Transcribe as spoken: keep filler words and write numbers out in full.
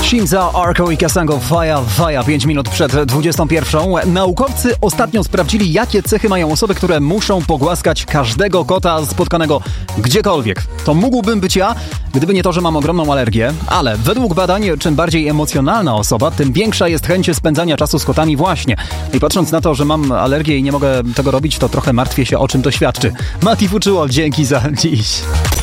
Shinza, Arko i Kasango, Faja, Faja, pięć minut przed dwudziestą pierwszą. Naukowcy ostatnio sprawdzili, jakie cechy mają osoby, które muszą pogłaskać każdego kota spotkanego gdziekolwiek. To mógłbym być ja, gdyby nie to, że mam ogromną alergię, ale według badań, czym bardziej emocjonalna osoba, tym większa jest chęć spędzania czasu z kotami właśnie. I patrząc na to, że mam alergię i nie mogę tego robić, to trochę martwię się, o czym to świadczy. Mati Fuczyło, dzięki za dziś.